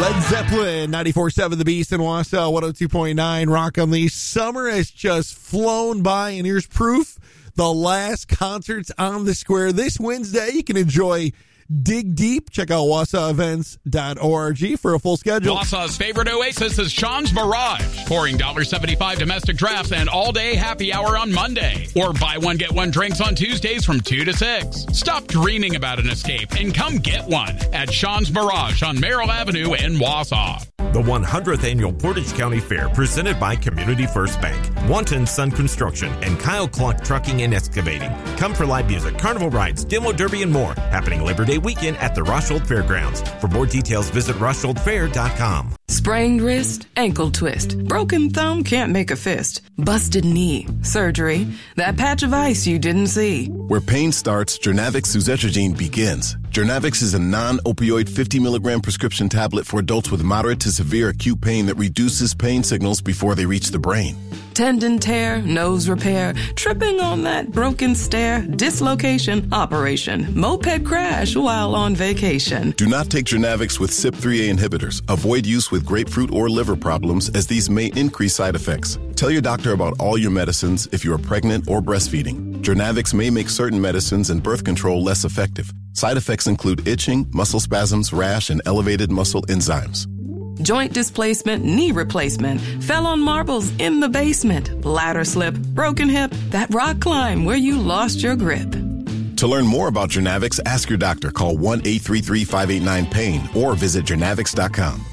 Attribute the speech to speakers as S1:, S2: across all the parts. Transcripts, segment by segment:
S1: Led Zeppelin, 94.7 The Beast in Wausau, 102.9 Rock Unleashed. Summer has just flown by, and here's proof. The last concerts on the square this Wednesday. You can enjoy Dig Deep. Check out WausauEvents.org for a full schedule.
S2: Wausau's favorite oasis is Sean's Mirage. Pouring $1.75 domestic drafts and all-day happy hour on Monday. Or buy one, get one drinks on Tuesdays from 2 to 6. Stop dreaming about an escape and come get one at Sean's Mirage on Merrill Avenue in Wausau.
S3: The 100th Annual Portage County Fair, presented by Community First Bank, Wanton Sun Construction, and Kyle Clark Trucking and Excavating. Come for live music, carnival rides, demo derby, and more. Happening Labor Day weekend at the Roshold Fairgrounds. For more details, visit RosholdFair.com.
S4: Sprained wrist, ankle twist, broken thumb, can't make a fist, busted knee, surgery, that patch of ice you didn't see.
S5: Where pain starts, Jernavix suzetrigine begins. Jernavix is a non-opioid 50 milligram prescription tablet for adults with moderate to severe acute pain that reduces pain signals before they reach the brain.
S4: Tendon tear, nose repair, tripping on that broken stair, dislocation, operation, moped crash while on vacation.
S5: Do not take Jernavix with CYP3A inhibitors. Avoid use with grapefruit or liver problems, as these may increase side effects. Tell your doctor about all your medicines if you are pregnant or breastfeeding. Jernavix may make certain medicines and birth control less effective. Side effects include itching, muscle spasms, rash, and elevated muscle enzymes.
S4: Joint displacement, knee replacement, fell on marbles in the basement, ladder slip, broken hip, that rock climb where you lost your grip.
S5: To learn more about Jernavix, ask your doctor. Call 1-833-589-PAIN or visit Jernavix.com.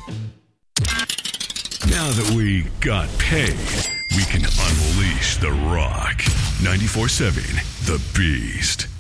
S6: Now that we got paid, we can unleash the rock. 94.7 The Beast.